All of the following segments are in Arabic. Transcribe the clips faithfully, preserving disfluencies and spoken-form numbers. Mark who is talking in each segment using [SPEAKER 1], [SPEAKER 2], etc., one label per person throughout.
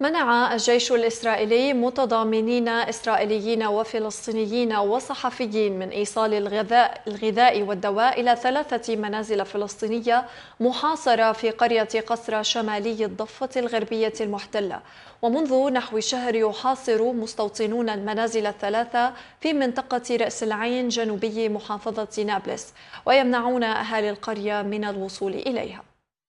[SPEAKER 1] منع الجيش الإسرائيلي متضامنين إسرائيليين وفلسطينيين وصحفيين من إيصال الغذاء, الغذاء والدواء إلى ثلاثة منازل فلسطينية محاصرة في قرية قصرة شمالي الضفة الغربية المحتلة. ومنذ نحو شهر يحاصر مستوطنون المنازل الثلاثة في منطقة رأس العين جنوبي محافظة نابلس، ويمنعون أهالي القرية من الوصول إليها.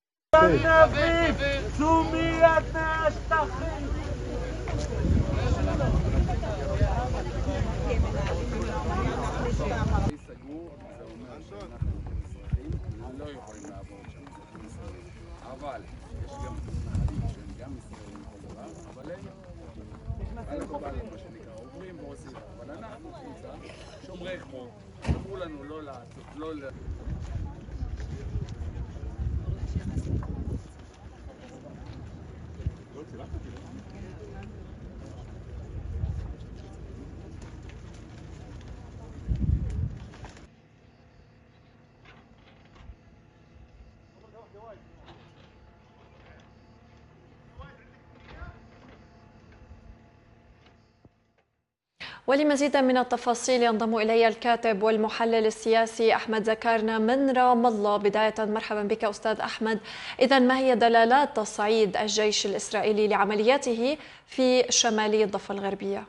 [SPEAKER 2] שומרי חוק, אמרו לנו לא לעשות, לא ל...
[SPEAKER 1] ولمزيد من التفاصيل ينضم إلي الكاتب والمحلل السياسي أحمد زكارنا من رام الله. بداية مرحبا بك أستاذ أحمد. إذا ما هي دلالات تصعيد الجيش الإسرائيلي لعملياته في شمالي الضفة الغربية؟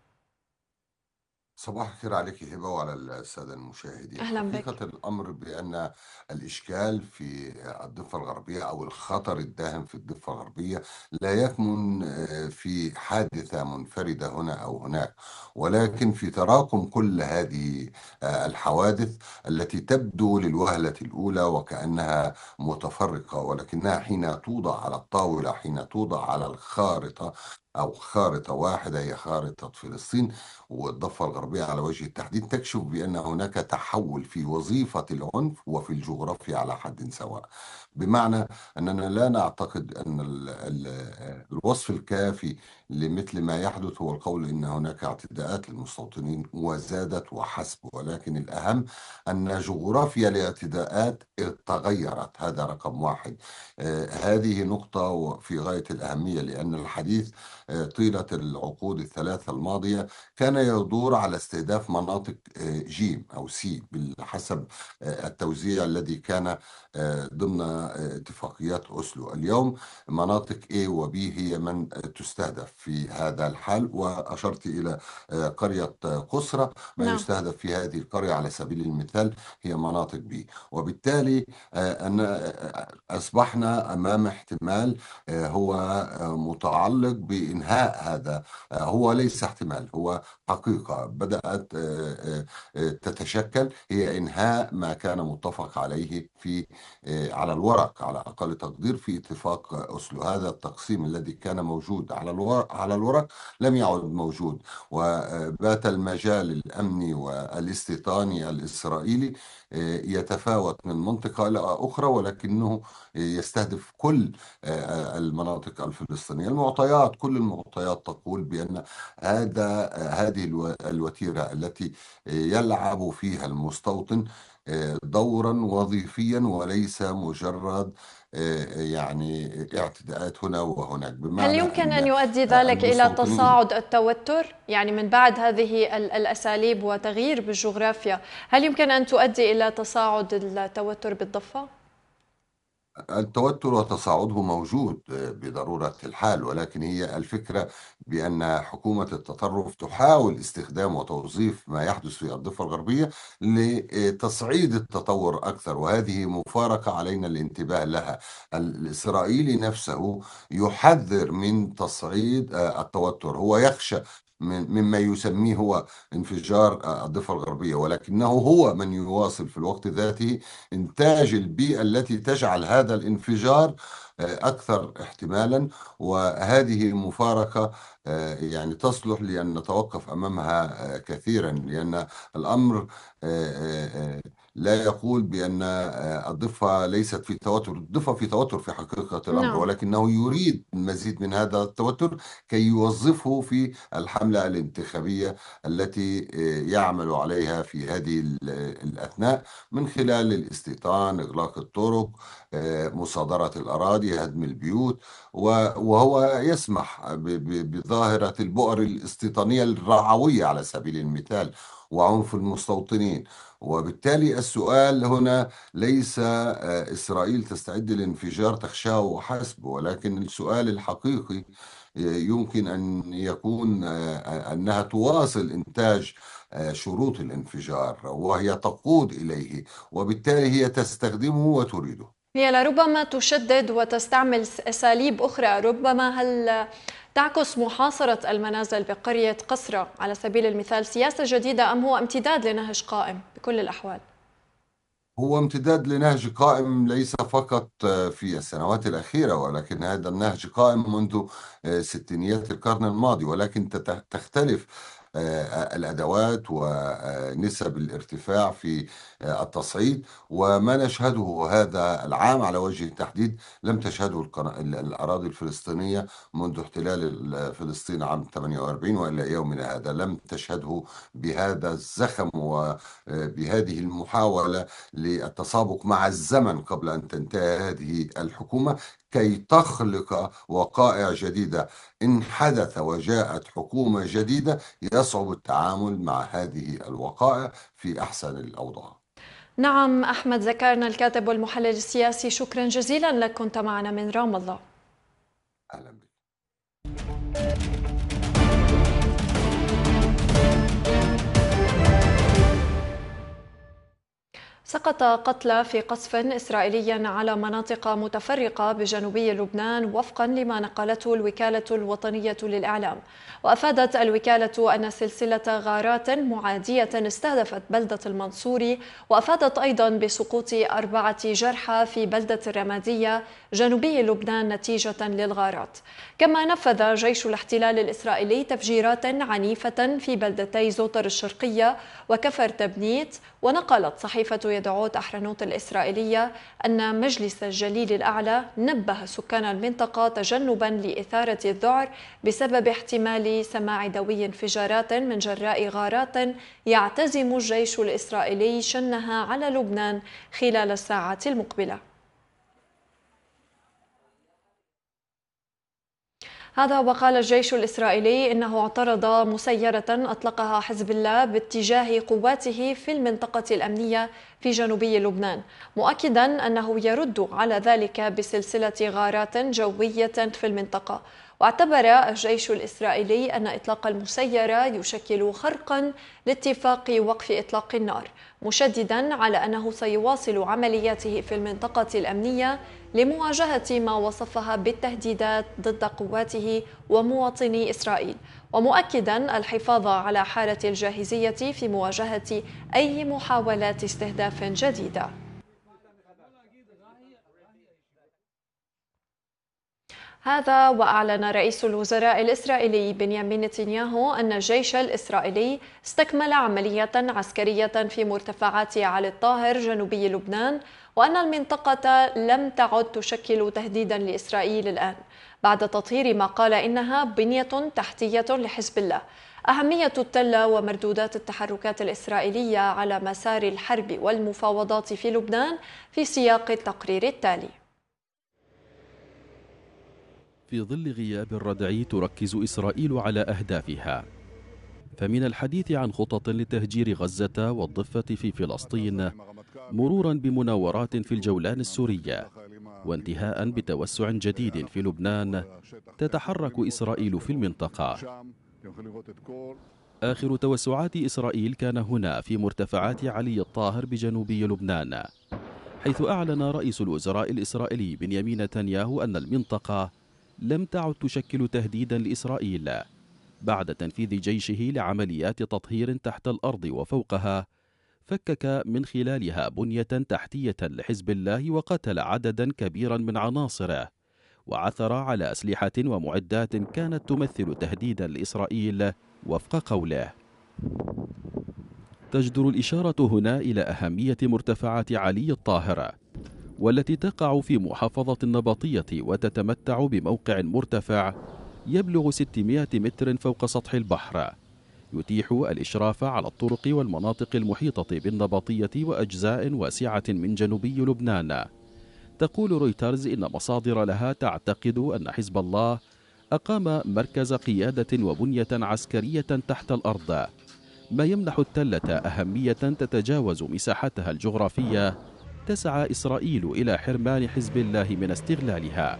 [SPEAKER 3] صباح الخير عليك هبة وعلى السادة المشاهدين.
[SPEAKER 1] أهلا بك.
[SPEAKER 3] حقيقة الأمر بأن الإشكال في الضفة الغربية أو الخطر الداهم في الضفة الغربية لا يكمن في حادثة منفردة هنا أو هناك، ولكن في تراكم كل هذه الحوادث التي تبدو للوهلة الأولى وكأنها متفرقة، ولكنها حين توضع على الطاولة، حين توضع على الخارطة أو خارطة واحدة هي خارطة فلسطين والضفة الغربية على وجه التحديد، تكشف بأن هناك تحول في وظيفة العنف وفي الجغرافيا على حد سواء. بمعنى أننا لا نعتقد أن ال ال الوصف الكافي لمثل ما يحدث هو القول إن هناك اعتداءات للمستوطنين وزادت وحسب، ولكن الأهم أن جغرافيا الاعتداءات تغيرت. هذا رقم واحد. آه هذه نقطة في غاية الأهمية، لأن الحديث آه طيلة العقود الثلاثة الماضية كان يدور على استهداف مناطق جيم أو سي بحسب التوزيع الذي كان ضمن اتفاقيات أوسلو. اليوم مناطق A و B هي من تستهدف في هذا الحال، وأشرت إلى قرية قصرة. ما
[SPEAKER 1] نعم.
[SPEAKER 3] يستهدف في هذه القرية على سبيل المثال هي مناطق B، وبالتالي أن أصبحنا أمام احتمال هو متعلق بإنهاء هذا. هو ليس احتمال، هو حقيقة بدأت تتشكل، هي إنهاء ما كان متفق عليه في على الورق على أقل تقدير في اتفاق أوسلو. هذا التقسيم الذي كان موجود على الورق على الورق لم يعد موجود، وبات المجال الأمني والاستيطاني الإسرائيلي يتفاوت من منطقة إلى أخرى، ولكنه يستهدف كل المناطق الفلسطينية. المعطيات كل المعطيات تقول بأن هذا هذه الوتيرة التي يلعب فيها المستوطن دورا وظيفيا وليس مجرد يعني اعتداءات هنا وهناك.
[SPEAKER 1] هل
[SPEAKER 3] بمعنى
[SPEAKER 1] يمكن أن
[SPEAKER 3] أن
[SPEAKER 1] يؤدي ذلك إلى
[SPEAKER 3] المستوطنين
[SPEAKER 1] تصاعد التوتر؟ يعني من بعد هذه ال- الأساليب وتغيير بالجغرافيا، هل يمكن أن تؤدي إلى تصاعد التوتر بالضفة؟
[SPEAKER 3] التوتر وتصاعده موجود بضرورة الحال، ولكن هي الفكرة بأن حكومة التطرف تحاول استخدام وتوظيف ما يحدث في الضفة الغربية لتصعيد التطور أكثر، وهذه مفارقة علينا الانتباه لها. الإسرائيلي نفسه يحذر من تصعيد التوتر، هو يخشى من مما يسميه هو انفجار الضفة الغربية، ولكنه هو من يواصل في الوقت ذاته إنتاج البيئة التي تجعل هذا الانفجار أكثر احتمالا. وهذه مفارقة يعني تصلح لأن نتوقف أمامها كثيرا، لأن الأمر لا يقول بأن آه، الضفة ليست في توتر. الضفة في توتر في حقيقة الأمر،
[SPEAKER 1] نعم.
[SPEAKER 3] ولكنه يريد المزيد من هذا التوتر كي يوظفه في الحملة الانتخابية التي آه، يعمل عليها في هذه ال- الأثناء، من خلال الاستيطان، إغلاق الطرق، آه، مصادرة الأراضي، هدم البيوت. و- وهو يسمح ب- ب- بظاهرة البؤر الاستيطانية الرعوية على سبيل المثال، وعنف المستوطنين. وبالتالي السؤال هنا ليس آه، إسرائيل تستعد للانفجار تخشاه وحسب، ولكن السؤال الحقيقي آه، يمكن أن يكون آه، أنها تواصل إنتاج آه، شروط الانفجار، وهي تقود إليه، وبالتالي هي تستخدمه وتريده.
[SPEAKER 1] هي لربما تشدد وتستعمل أساليب أخرى، ربما هل تعكس محاصرة المنازل بقرية قصرة على سبيل المثال سياسة جديدة، أم هو امتداد لنهج قائم بكل الأحوال؟
[SPEAKER 3] هو امتداد لنهج قائم ليس فقط في السنوات الأخيرة، ولكن هذا النهج قائم منذ ستينيات القرن الماضي، ولكن تت- تختلف آه، الأدوات ونسب الارتفاع في آه، التصعيد. وما نشهده هذا العام على وجه التحديد لم تشهده القنا- الأراضي الفلسطينية منذ احتلال فلسطين عام ثمانية وأربعين وإلى يومنا هذا، لم تشهده بهذا الزخم وبهذه المحاولة للتسابق مع الزمن قبل أن تنتهي هذه الحكومة، كي تخلق وقائع جديدة. إن حدث وجاءت حكومة جديدة يصعب التعامل مع هذه الوقائع في أحسن الأوضاع.
[SPEAKER 1] نعم، أحمد زكارنا الكاتب والمحلل السياسي، شكرا جزيلا لك، كنت معنا من رام الله.
[SPEAKER 3] أهلا بك.
[SPEAKER 1] سقط قتلى في قصف إسرائيلي على مناطق متفرقة بجنوبي لبنان وفقا لما نقلته الوكالة الوطنية للإعلام. وأفادت الوكالة أن سلسلة غارات معادية استهدفت بلدة المنصوري، وأفادت أيضا بسقوط أربعة جرحى في بلدة الرمادية جنوبي لبنان نتيجة للغارات. كما نفذ جيش الاحتلال الإسرائيلي تفجيرات عنيفة في بلدتي زوطر الشرقية وكفر تبنيت. ونقلت صحيفة يدعوت أحرنوت الإسرائيلية أن مجلس الجليل الأعلى نبه سكان المنطقة تجنبا لإثارة الذعر بسبب احتمال سماع دوي انفجارات من جراء غارات يعتزم الجيش الإسرائيلي شنها على لبنان خلال الساعات المقبلة. هذا وقال الجيش الإسرائيلي إنه اعترض مسيرة أطلقها حزب الله باتجاه قواته في المنطقة الأمنية في جنوبي لبنان، مؤكدا أنه يرد على ذلك بسلسلة غارات جوية في المنطقة. واعتبر الجيش الإسرائيلي أن إطلاق المسيرة يشكل خرقا لاتفاق وقف إطلاق النار، مشددا على أنه سيواصل عملياته في المنطقة الأمنية لمواجهة ما وصفها بالتهديدات ضد قواته ومواطني إسرائيل، ومؤكدا الحفاظ على حالة الجاهزية في مواجهة أي محاولات استهداف جديدة. هذا وأعلن رئيس الوزراء الإسرائيلي بنيامين نتنياهو أن الجيش الإسرائيلي استكمل عملية عسكرية في مرتفعات علي الطاهر جنوبي لبنان، وأن المنطقة لم تعد تشكل تهديدا لإسرائيل الآن بعد تطهير ما قال إنها بنية تحتية لحزب الله. أهمية التلة ومردودات التحركات الإسرائيلية على مسار الحرب والمفاوضات في لبنان في سياق التقرير التالي.
[SPEAKER 4] في ظل غياب الردع تركز إسرائيل على أهدافها، فمن الحديث عن خطط لتهجير غزة والضفة في فلسطين، مرورا بمناورات في الجولان السورية، وانتهاء بتوسع جديد في لبنان، تتحرك إسرائيل في المنطقة. آخر توسعات إسرائيل كان هنا في مرتفعات علي الطاهر بجنوبي لبنان، حيث أعلن رئيس الوزراء الإسرائيلي بنيامين نتنياهو أن المنطقة لم تعد تشكل تهديدا لإسرائيل بعد تنفيذ جيشه لعمليات تطهير تحت الأرض وفوقها، فكك من خلالها بنية تحتية لحزب الله وقتل عددا كبيرا من عناصره، وعثر على أسلحة ومعدات كانت تمثل تهديدا لإسرائيل وفق قوله. تجدر الإشارة هنا إلى أهمية مرتفعات علي الطاهر، والتي تقع في محافظة النبطية وتتمتع بموقع مرتفع يبلغ ستمائة متر فوق سطح البحر، يتيح الإشراف على الطرق والمناطق المحيطة بالنبطية وأجزاء واسعة من جنوبي لبنان. تقول رويترز إن مصادر لها تعتقد أن حزب الله أقام مركز قيادة وبنية عسكرية تحت الأرض، ما يمنح التلة أهمية تتجاوز مساحتها الجغرافية تسعى إسرائيل إلى حرمان حزب الله من استغلالها.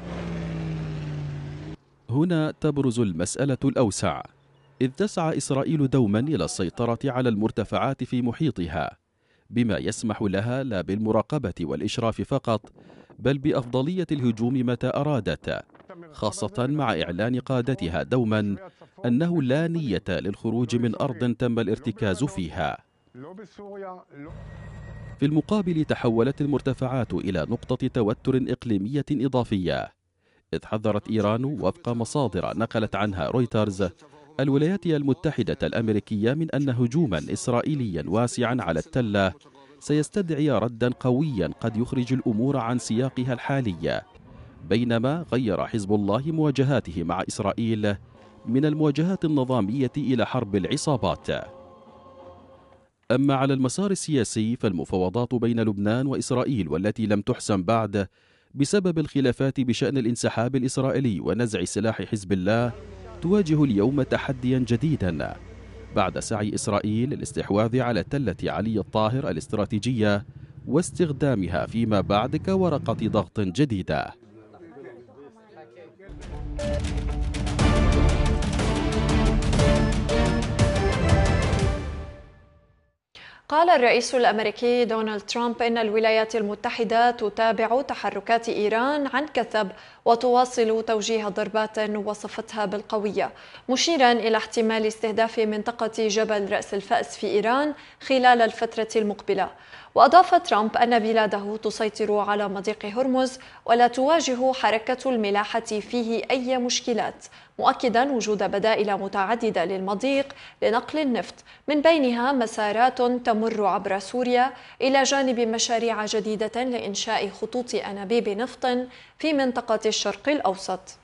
[SPEAKER 4] هنا تبرز المسألة الأوسع، إذ تسعى إسرائيل دوما إلى السيطرة على المرتفعات في محيطها، بما يسمح لها لا بالمراقبة والإشراف فقط، بل بأفضلية الهجوم متى أرادت، خاصة مع إعلان قادتها دوما أنه لا نية للخروج من أرض تم الارتكاز فيها. في المقابل تحولت المرتفعات إلى نقطة توتر إقليمية إضافية، إذ حذرت إيران وفق مصادر نقلت عنها رويترز الولايات المتحدة الأمريكية من أن هجوما إسرائيليا واسعا على التلة سيستدعي ردا قويا قد يخرج الأمور عن سياقها الحالي، بينما غير حزب الله مواجهاته مع إسرائيل من المواجهات النظامية إلى حرب العصابات. أما على المسار السياسي فالمفاوضات بين لبنان وإسرائيل والتي لم تحسم بعد بسبب الخلافات بشأن الانسحاب الإسرائيلي ونزع سلاح حزب الله تواجه اليوم تحديا جديدا بعد سعي إسرائيل للاستحواذ على تلة علي الطاهر الاستراتيجية واستخدامها فيما بعد كورقة ضغط جديدة.
[SPEAKER 1] قال الرئيس الأمريكي دونالد ترامب إن الولايات المتحدة تتابع تحركات إيران عن كثب وتواصل توجيه ضربات وصفتها بالقوية، مشيرا إلى احتمال استهداف منطقة جبل رأس الفأس في إيران خلال الفترة المقبلة. وأضاف ترامب أن بلاده تسيطر على مضيق هرمز ولا تواجه حركة الملاحة فيه أي مشكلات، مؤكدا وجود بدائل متعددة للمضيق لنقل النفط، من بينها مسارات تمر عبر سوريا إلى جانب مشاريع جديدة لإنشاء خطوط أنابيب نفط في منطقة الشرق الأوسط.